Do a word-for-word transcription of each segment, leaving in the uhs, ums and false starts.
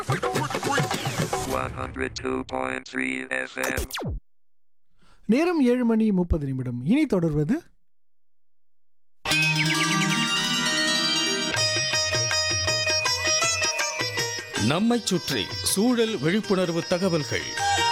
one oh two point three F M. நேரம் ஏழு மணி முப்பது நிமிடம். இனி தொடர்வது நம்மைச் சுற்றி சூழல் விழிப்புணர்வு தகவல்கள்.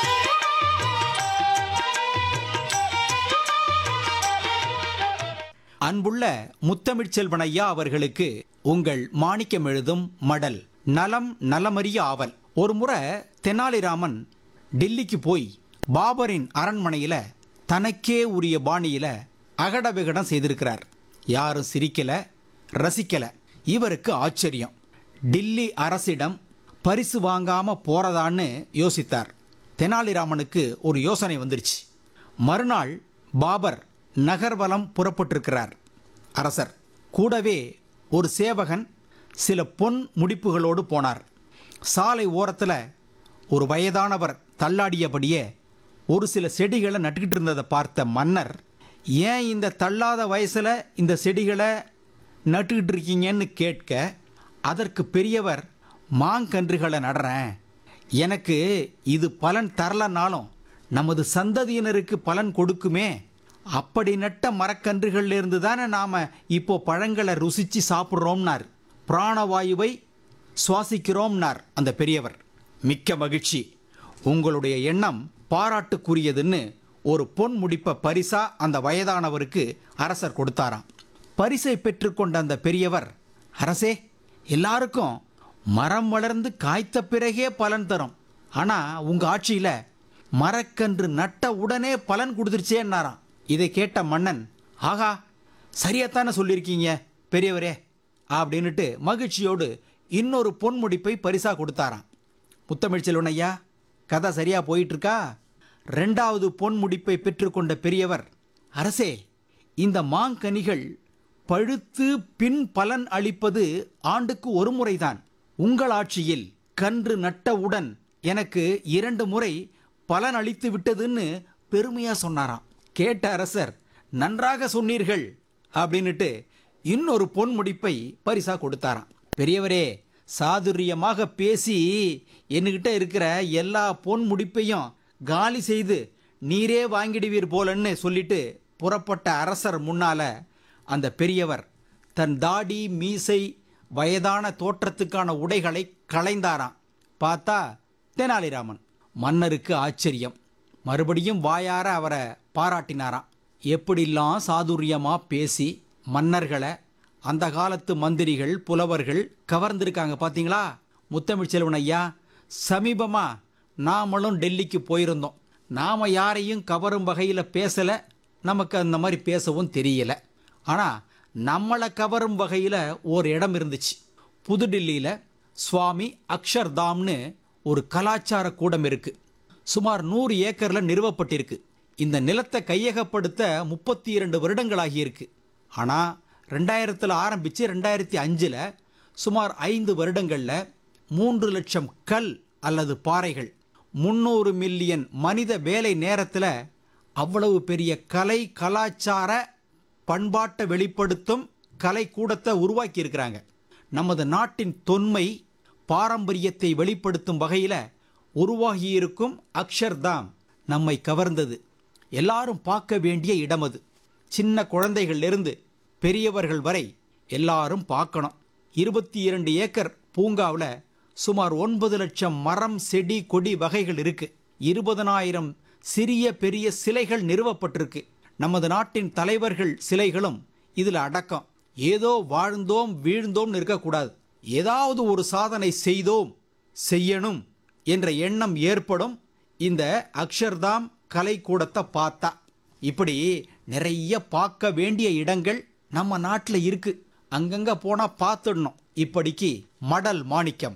அன்புள்ள முத்தமிழ்ச் செல்வன் ஐயா அவர்களுக்கு உங்கள் மாணிக்கம் எழுதும் மடல். நலம் நலமறிய ஆவல். ஒரு முறை தெனாலிராமன் டெல்லிக்கு போய் பாபரின் அரண்மனையில தனக்கே உரிய பாணியில அகட விகடம் செய்திருக்கிறார். யாரும் சிரிக்கல, ரசிக்கல. இவருக்கு ஆச்சரியம். டில்லி அரசிடம் பரிசு வாங்காம போறதான்னு யோசித்தார். தெனாலிராமனுக்கு ஒரு யோசனை வந்துருச்சு. மறுநாள் பாபர் நகர்வலம் புறப்பட்டிருக்கிறார். அரசர் கூடவே ஒரு சேவகன் சில பொன் முடிப்புகளோடு போனார். சாலை ஓரத்தில் ஒரு வயதானவர் தள்ளாடியபடியே ஒரு சில செடிகளை நட்டுக்கிட்டு இருந்ததை பார்த்த மன்னர், ஏன் இந்த தள்ளாத வயசில் இந்த செடிகளை நட்டுக்கிட்டு இருக்கீங்கன்னு கேட்க, அதற்கு பெரியவர், மாங்கன்றுகளை நடுறேன், எனக்கு இது பலன் தரலனாலும் நமது சந்ததியினருக்கு பலன் கொடுக்குமே, அப்படி நட்ட மரக்கன்றுகள்லேருந்து தானே நாம் இப்போ பழங்களை ருசித்து சாப்பிட்றோம்னார். பிராணவாயுவை சுவாசிக்கிறோம்னார் அந்த பெரியவர். மிக்க மகிழ்ச்சி, உங்களுடைய எண்ணம் பாராட்டுக்குரியதுன்னு ஒரு பொன் முடிப்பை பரிசா அந்த வயதானவருக்கு அரசர் கொடுத்தாராம். பரிசை பெற்றுக்கொண்ட அந்த பெரியவர், அரசே, எல்லாருக்கும் மரம் வளர்ந்து காய்த்த பிறகே பலன் தரும், ஆனால் உங்கள் ஆட்சியில் மரக்கன்று நட்ட உடனே பலன் கொடுத்துருச்சேன்னாராம். இதை கேட்ட மன்னன், ஆகா, சரியாத்தானே சொல்லியிருக்கீங்க பெரியவரே அப்படின்னுட்டு மகிழ்ச்சியோடு இன்னொரு பொன்முடிப்பை பரிசா கொடுத்தாராம். முத்தமிழ் செல்வன் ஐயா, கதை சரியா போயிட்டு இருக்கா? ரெண்டாவது பொன்முடிப்பை பெற்றுக்கொண்ட பெரியவர், அரசே, இந்த மாங்கனிகள் பழுத்து பின் பலன் அளிப்பது ஆண்டுக்கு ஒரு முறைதான். உங்கள் ஆட்சியில் கன்று நட்டவுடன் எனக்கு இரண்டு முறை பலன் அளித்து விட்டதுன்னு பெருமையா சொன்னாராம். கேட்ட அரசர், நன்றாக சொன்னீர்கள் அப்படின்னுட்டு இன்னொரு பொன் முடிப்பை பரிசா கொடுத்தாராம். பெரியவரே, சாதுரியமாக பேசி என்கிட்ட இருக்கிற எல்லா பொன் முடிப்பையும் காலி செய்து நீரே வாங்கிடுவீர் போலன்னு சொல்லிட்டு புறப்பட்ட அரசர் முன்னால அந்த பெரியவர் தன் தாடி மீசை வயதான தோற்றத்துக்கான உடைகளை களைந்தாராம். பார்த்தா தெனாலிராமன். மன்னருக்கு ஆச்சரியம். மறுபடியும் வாயார அவரை பாராட்டினாராம். எப்படிலாம் சாதுரியமா பேசி மன்னர்களை அந்த காலத்து மந்திரிகள் புலவர்கள் கவர்ந்திருக்காங்க பார்த்தீங்களா? முத்தமிழ் செல்வன் ஐயா, சமீபமாக நாமளும் டெல்லிக்கு போயிருந்தோம். நாம் யாரையும் கவரும் வகையில் பேசலை, நமக்கு அந்த மாதிரி பேசவும் தெரியலை. ஆனால் நம்மளை கவரும் வகையில் ஒரு இடம் இருந்துச்சு. புதுடில்லியில் சுவாமி அக்ஷர்தாம்னு ஒரு கலாச்சார கூடம் இருக்குது. சுமார் நூறு ஏக்கரில் நிறுவப்பட்டிருக்கு. இந்த நிலத்தை கையகப்படுத்த முப்பத்தி இரண்டு வருடங்களாகியிருக்கு. ஆனால் ரெண்டாயிரத்தில் ஆரம்பித்து ரெண்டாயிரத்தி அஞ்சில் சுமார் ஐந்து வருடங்களில் மூன்று லட்சம் கல் அல்லது பாறைகள், முந்நூறு மில்லியன் மனித வேலை நேரத்தில் அவ்வளவு பெரிய கலை கலாச்சார பண்பாட்டை வெளிப்படுத்தும் கலை கூடத்தை உருவாக்கி இருக்கிறாங்க. நமது நாட்டின் தொன்மை பாரம்பரியத்தை வெளிப்படுத்தும் வகையில் உருவாகியிருக்கும் அக்ஷர்தாம் நம்மை கவர்ந்தது. எல்லாரும் பார்க்க வேண்டிய இடம் அது. சின்ன குழந்தைகளிலிருந்து பெரியவர்கள் வரை எல்லாரும் பார்க்கணும். இருபத்தி இரண்டு ஏக்கர் பூங்காவில் சுமார் ஒன்பது லட்சம் மரம் செடி கொடி வகைகள் இருக்கு. இருபதனாயிரம் சிறிய பெரிய சிலைகள் நிறுவப்பட்டிருக்கு. நமது நாட்டின் தலைவர்கள் சிலைகளும் இதில் அடக்கம். ஏதோ வாழ்ந்தோம் வீழ்ந்தோம் இருக்கக்கூடாது. ஏதாவது ஒரு சாதனை செய்தோம் செய்யணும் என்ற எண்ணம் ஏற்படும் இந்த அக்ஷர்தாம் கலைக்கூடத்தை பார்த்தா. இப்படி நிறைய பார்க்க வேண்டிய இடங்கள் நம்ம நாட்டில் இருக்கு. அங்கங்க போனா பார்த்துடணும். இப்படிக்கு மடல் மாணிக்கம்.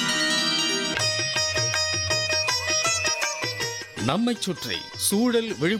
நம்மைச் சுற்றி சூழல் விழிப்புணர்வு